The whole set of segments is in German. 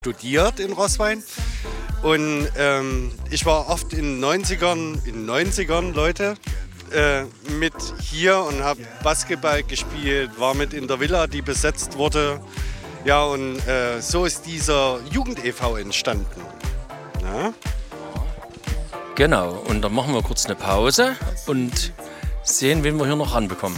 studiert in Roßwein und ich war oft in 90ern Leute, mit hier und habe Basketball gespielt, war mit in der Villa, die besetzt wurde. Ja, und so ist dieser Jugend-EV entstanden. Ja? Genau, und dann machen wir kurz eine Pause und sehen, wen wir hier noch ranbekommen.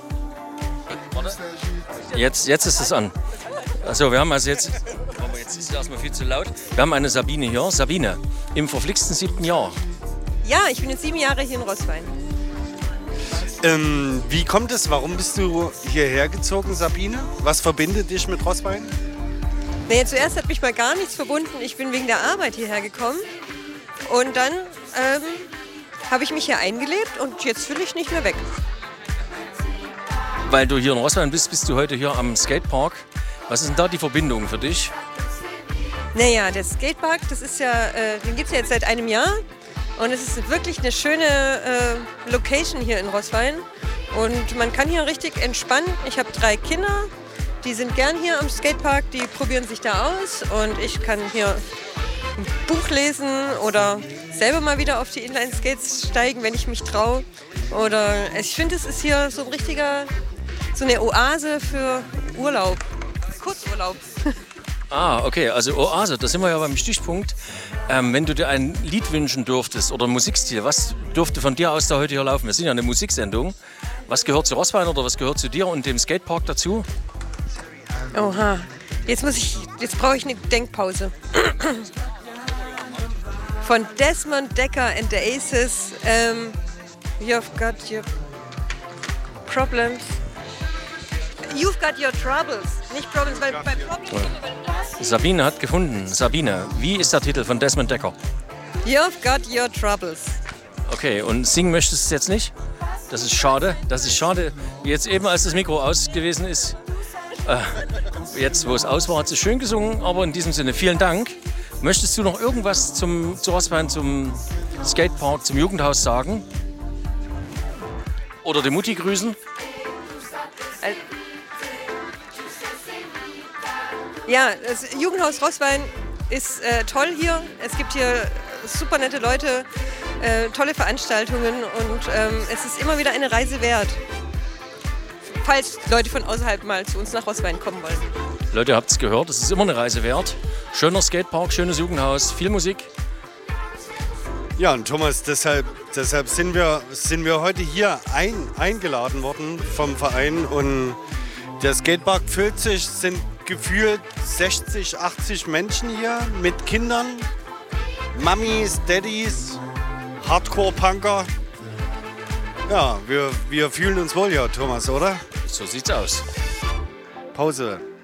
Jetzt ist es an. Also wir haben also jetzt ist es erstmal viel zu laut. Wir haben eine Sabine hier. Sabine, im verflixten 7. Jahr. Ja, ich bin jetzt 7 Jahre hier in Roßwein. Wie kommt es, warum bist du hierher gezogen, Sabine? Was verbindet dich mit Roßwein? Naja, zuerst hat mich mal gar nichts verbunden. Ich bin wegen der Arbeit hierher gekommen. Und dann habe ich mich hier eingelebt und jetzt will ich nicht mehr weg. Weil du hier in Roßwein bist, bist du heute hier am Skatepark. Was ist denn da die Verbindung für dich? Naja, der Skatepark, das ist ja, den gibt es ja jetzt seit einem Jahr. Und es ist wirklich eine schöne Location hier in Roßwein. Und man kann hier richtig entspannen. Ich habe 3 Kinder, die sind gern hier am Skatepark, die probieren sich da aus. Und ich kann hier ein Buch lesen oder selber mal wieder auf die Inline-Skates steigen, wenn ich mich traue. Oder ich finde, es ist hier so ein richtiger, so eine Oase für Urlaub, Kurzurlaub. Ah, okay, also Oase, da sind wir ja beim Stichpunkt. Wenn du dir ein Lied wünschen dürftest oder Musikstil, was dürfte von dir aus da heute hier laufen? Wir sind ja eine Musiksendung. Was gehört zu Roßwein oder was gehört zu dir und dem Skatepark dazu? Oha, jetzt brauche ich eine Denkpause. Von Desmond Dekker and the Aces, You've got your problems. You've got your troubles, nicht Problems, weil bei Problems... Sabine hat gefunden. Sabine, wie ist der Titel von Desmond Dekker? You've got your troubles. Okay, und singen möchtest du es jetzt nicht? Das ist schade. Das ist schade. Jetzt eben, als das Mikro aus gewesen ist, jetzt, wo es aus war, hat sie schön gesungen. Aber in diesem Sinne, vielen Dank. Möchtest du noch irgendwas zu Roßwein, zum Skatepark, zum Jugendhaus sagen? Oder die Mutti grüßen? Ja, das Jugendhaus Roßwein ist toll hier. Es gibt hier super nette Leute, tolle Veranstaltungen und es ist immer wieder eine Reise wert, falls Leute von außerhalb mal zu uns nach Roßwein kommen wollen. Leute, ihr habt es gehört, es ist immer eine Reise wert. Schöner Skatepark, schönes Jugendhaus, viel Musik. Ja, und Thomas, deshalb sind wir heute hier eingeladen worden vom Verein und der Skatepark füllt sich, sind gefühlt 60, 80 Menschen hier mit Kindern, Mamis, Daddys, Hardcore-Punker. Ja, wir fühlen uns wohl hier, Thomas, oder? So sieht's aus. Pause.